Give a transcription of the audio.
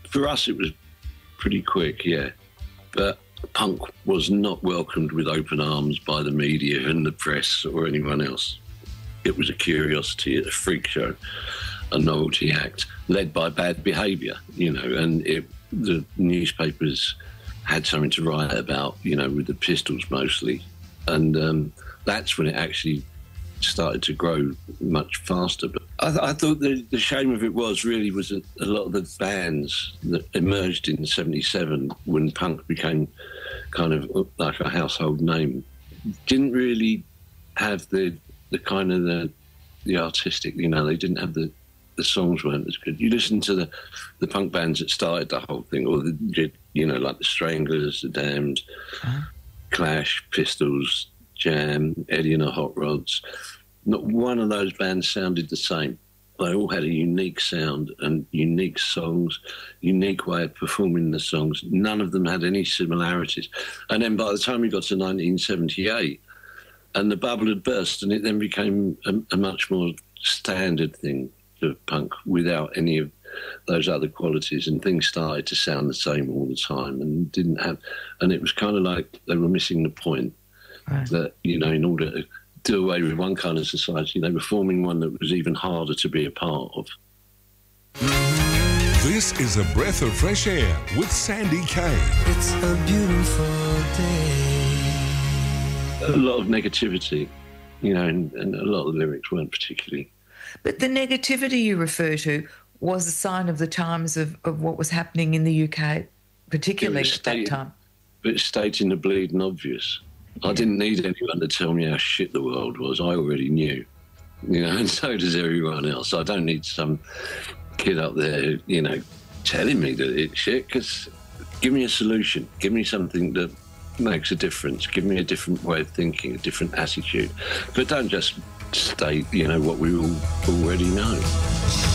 For us, it was pretty quick, yeah. But punk was not welcomed with open arms by the media and the press or anyone else. It was a curiosity, a freak show, a novelty act, led by bad behaviour, you know, and the newspapers had something to write about, you know, with the Pistols mostly. And that's when it actually started to grow much faster. But I thought the shame of it was a lot of the bands that emerged in '77 when punk became kind of like a household name didn't really have the kind of the artistic, you know, they didn't have the songs weren't as good. You listen to the punk bands that started the whole thing, or you know, like the Stranglers, the Damned, Clash, Pistols, Jam, Eddie and the Hot Rods. Not one of those bands sounded the same. They all had a unique sound and unique songs, unique way of performing the songs. None of them had any similarities. And then by the time we got to 1978, and the bubble had burst, and it then became a much more standard thing of punk without any of those other qualities, and things started to sound the same all the time, and it was kind of like they were missing the point. Right. That, you know, in order to do away with one kind of society, they were forming one that was even harder to be a part of. This is A Breath of Fresh Air with Sandy Kaye. It's a beautiful day. A lot of negativity, you know, and a lot of the lyrics weren't particularly. But the negativity you refer to was a sign of the times of what was happening in the UK, particularly at that time. But it's stating the bleeding obvious. I didn't need anyone to tell me how shit the world was. I already knew, you know, and so does everyone else. I don't need some kid up there, you know, telling me that it's shit, because give me a solution. Give me something that makes a difference. Give me a different way of thinking, a different attitude. But don't just state, you know, what we all already know.